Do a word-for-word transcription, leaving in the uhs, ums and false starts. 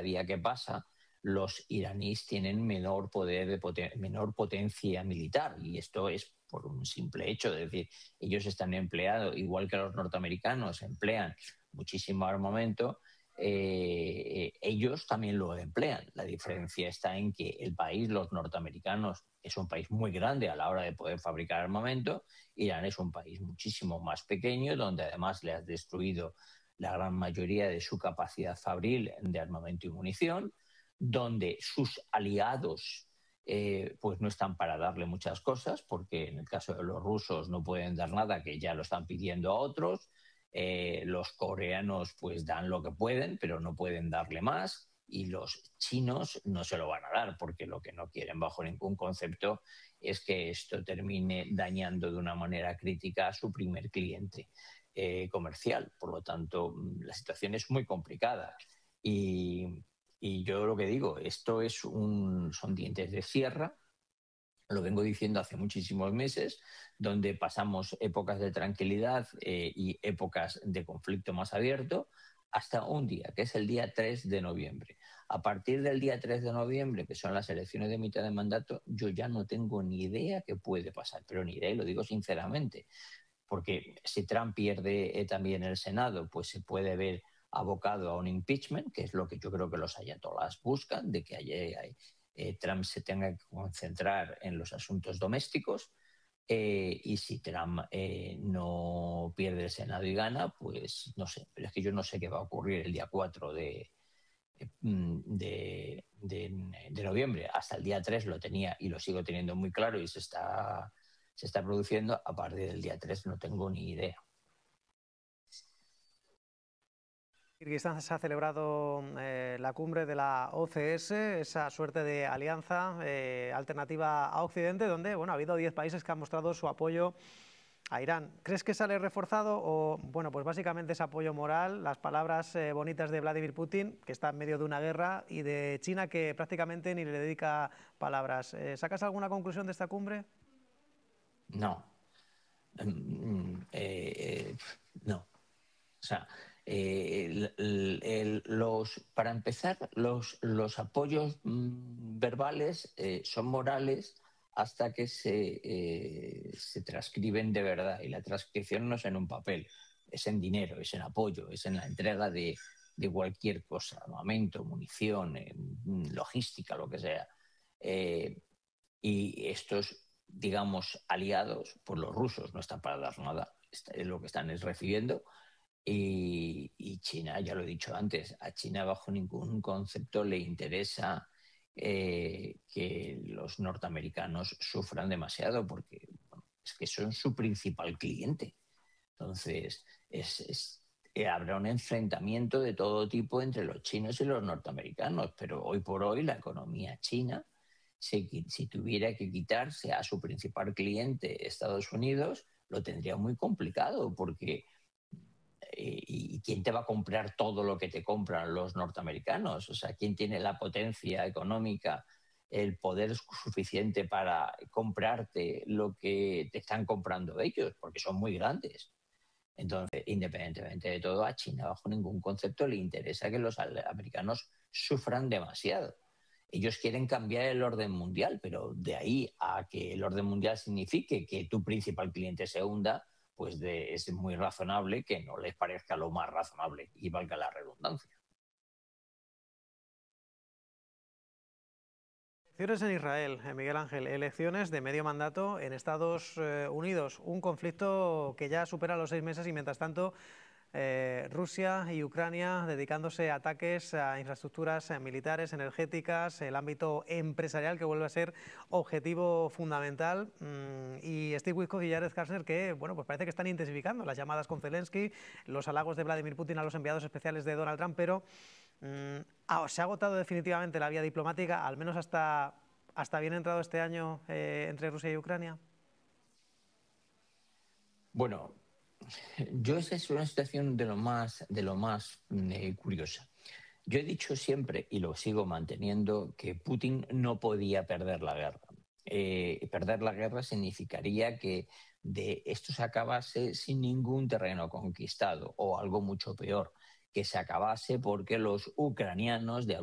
día que pasa, los iraníes tienen menor poder de poten menor potencia militar, y esto es por un simple hecho, es decir, ellos están empleados, igual que los norteamericanos emplean muchísimo armamento, eh, ellos también lo emplean. La diferencia está en que el país, los norteamericanos, es un país muy grande a la hora de poder fabricar armamento. Irán es un país muchísimo más pequeño, donde además le has destruido la gran mayoría de su capacidad fabril de armamento y munición, donde sus aliados eh, pues no están para darle muchas cosas, porque en el caso de los rusos no pueden dar nada, que ya lo están pidiendo a otros. Eh, los coreanos pues dan lo que pueden, pero no pueden darle más, y los chinos no se lo van a dar, porque lo que no quieren bajo ningún concepto es que esto termine dañando de una manera crítica a su primer cliente eh, comercial. Por lo tanto, la situación es muy complicada. Y, y yo lo que digo, esto es un, son dientes de sierra. Lo vengo diciendo hace muchísimos meses, donde pasamos épocas de tranquilidad eh, y épocas de conflicto más abierto, hasta un día, que es el día tres de noviembre. A partir del día tres de noviembre, que son las elecciones de mitad de mandato, yo ya no tengo ni idea qué puede pasar, pero ni idea, y lo digo sinceramente, porque si Trump pierde eh, también el Senado, pues se puede ver abocado a un impeachment, que es lo que yo creo que los ayatolás buscan, de que haya, hay, eh, Trump se tenga que concentrar en los asuntos domésticos. Eh, y si Trump eh, no pierde el Senado y gana, pues no sé, pero es que yo no sé qué va a ocurrir el día cuatro de, de, de, de noviembre. Hasta el día tres lo tenía y lo sigo teniendo muy claro, y se está, se está produciendo. A partir del día tres no tengo ni idea. Kirguistán se ha celebrado eh, la cumbre de la O C S, esa suerte de alianza eh, alternativa a Occidente, donde bueno, ha habido diez países que han mostrado su apoyo a Irán. ¿Crees que sale reforzado o, bueno, pues básicamente ese apoyo moral, las palabras eh, bonitas de Vladimir Putin, que está en medio de una guerra, y de China, que prácticamente ni le dedica palabras? Eh, ¿Sacas alguna conclusión de esta cumbre? No. Mm, eh, eh, no. O sea, eh, el, el, el, los, para empezar, los, los apoyos mmm, verbales eh, son morales hasta que se, eh, se transcriben de verdad. Y la transcripción no es en un papel, es en dinero, es en apoyo, es en la entrega de, de cualquier cosa, armamento, munición, eh, logística, lo que sea. Eh, y estos, digamos, aliados, pues los rusos no están para dar nada, lo que están es recibiendo. Y, y China, ya lo he dicho antes, a China bajo ningún concepto le interesa eh, que los norteamericanos sufran demasiado, porque bueno, es que son su principal cliente. Entonces, es, es, eh, habrá un enfrentamiento de todo tipo entre los chinos y los norteamericanos, pero hoy por hoy la economía china, si, si tuviera que quitarse a su principal cliente, Estados Unidos, lo tendría muy complicado, porque ¿y quién te va a comprar todo lo que te compran los norteamericanos? O sea, ¿quién tiene la potencia económica, el poder suficiente para comprarte lo que te están comprando ellos? Porque son muy grandes. Entonces, independientemente de todo, a China bajo ningún concepto le interesa que los americanos sufran demasiado. Ellos quieren cambiar el orden mundial, pero de ahí a que el orden mundial signifique que tu principal cliente se hunda, pues de, es muy razonable que no les parezca lo más razonable, y valga la redundancia. Elecciones en Israel, Miguel Ángel, elecciones de medio mandato en Estados Unidos, un conflicto que ya supera los seis meses y mientras tanto eh, Rusia y Ucrania dedicándose a ataques a infraestructuras militares, energéticas, el ámbito empresarial que vuelve a ser objetivo fundamental, mm, y Steve Witkoff y Jared Kushner que, bueno, pues parece que están intensificando las llamadas con Zelensky, los halagos de Vladimir Putin a los enviados especiales de Donald Trump, pero mm, ah, se ha agotado definitivamente la vía diplomática, al menos hasta, hasta bien entrado este año eh, entre Rusia y Ucrania. Bueno, yo esa es una situación de lo más, de lo más eh, curiosa. Yo he dicho siempre, y lo sigo manteniendo, que Putin no podía perder la guerra. Eh, perder la guerra significaría que de esto se acabase sin ningún terreno conquistado, o algo mucho peor, que se acabase porque los ucranianos de